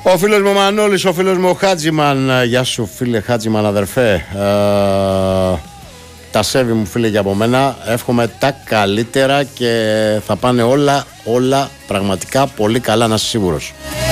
Ο φίλος μου Μανώλης, ο φίλος μου ο Χάτζημαν. Γεια σου φίλε Χάτζημαν αδερφέ. Τα σέβη μου φίλε και από μένα. Εύχομαι τα καλύτερα και θα πάνε όλα πραγματικά πολύ καλά, να είσαι σίγουρος.